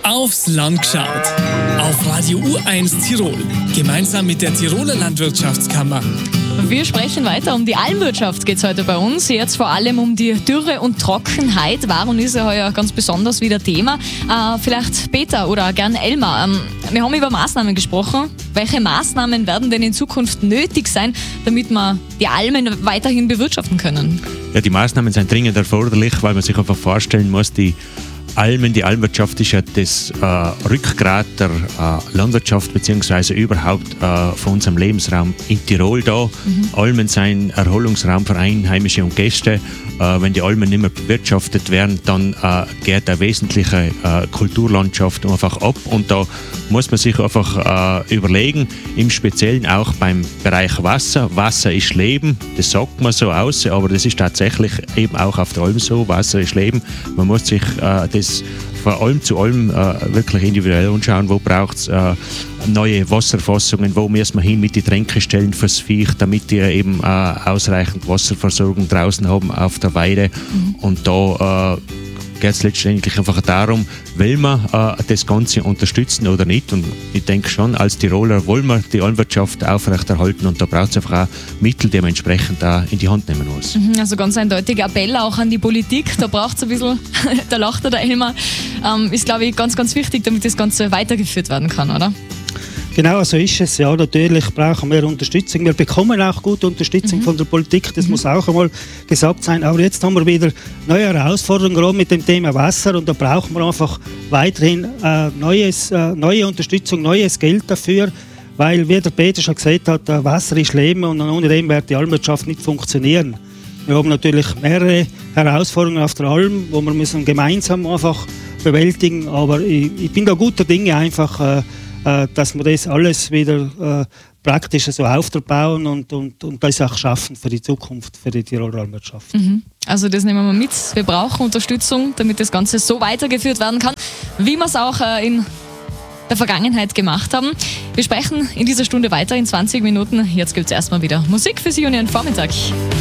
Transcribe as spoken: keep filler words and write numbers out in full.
Aufs Land geschaut. Auf Radio U eins Tirol. Gemeinsam mit der Tiroler Landwirtschaftskammer. Wir sprechen weiter. Um die Almwirtschaft geht es heute bei uns. Jetzt vor allem um die Dürre und Trockenheit. Warum ist ja heuer ganz besonders wieder Thema? Äh, vielleicht Peter oder gern Elmar. Ähm, wir haben über Maßnahmen gesprochen. Welche Maßnahmen werden denn in Zukunft nötig sein, damit wir die Almen weiterhin bewirtschaften können? Ja, die Maßnahmen sind dringend erforderlich, weil man sich einfach vorstellen muss, die Almen, die Almwirtschaft ist ja das äh, Rückgrat der äh, Landwirtschaft bzw. überhaupt äh, von unserem Lebensraum in Tirol da. Mhm. Almen sind Erholungsraum für Einheimische und Gäste. Äh, wenn die Almen nicht mehr bewirtschaftet werden, dann äh, geht eine wesentliche äh, Kulturlandschaft einfach ab. Und da muss man sich einfach äh, überlegen, im Speziellen auch beim Bereich Wasser. Wasser ist Leben, das sagt man so aus, aber das ist tatsächlich eben auch auf der Alm so. Wasser ist Leben. Man muss sich äh, das von Alm zu Alm äh, wirklich individuell anschauen, wo braucht es äh, neue Wasserfassungen, wo müssen wir hin mit den Tränkestellen fürs Viech, damit die eben äh, ausreichend Wasserversorgung draußen haben auf der Weide. Mhm. Und da äh, geht es letztendlich einfach darum, will man äh, das Ganze unterstützen oder nicht. Und ich denke schon, als Tiroler wollen wir die Almwirtschaft aufrechterhalten und da braucht es einfach auch Mittel, die man entsprechend auch in die Hand nehmen muss. Also ganz eindeutiger Appell auch an die Politik, da braucht es ein bisschen, da lacht der Elmar, ähm, ist glaube ich ganz, ganz wichtig, damit das Ganze weitergeführt werden kann, oder? Genau so ist es. Ja, natürlich brauchen wir Unterstützung. Wir bekommen auch gute Unterstützung mhm. von der Politik, das mhm. muss auch einmal gesagt sein. Aber jetzt haben wir wieder neue Herausforderungen, gerade mit dem Thema Wasser. Und da brauchen wir einfach weiterhin äh, neues, äh, neue Unterstützung, neues Geld dafür. Weil, wie der Peter schon gesagt hat, äh, Wasser ist Leben und ohne dem wird die Almwirtschaft nicht funktionieren. Wir haben natürlich mehrere Herausforderungen auf der Alm, wo wir müssen gemeinsam einfach bewältigen. Aber ich, ich bin da guter Dinge einfach, äh, dass wir das alles wieder äh, praktisch so aufbauen und, und, und das auch schaffen für die Zukunft, für die Tiroler Almwirtschaft. Mhm. Also das nehmen wir mit. Wir brauchen Unterstützung, damit das Ganze so weitergeführt werden kann, wie wir es auch äh, in der Vergangenheit gemacht haben. Wir sprechen in dieser Stunde weiter in zwanzig Minuten. Jetzt gibt es erstmal wieder Musik für Sie und Ihren Vormittag.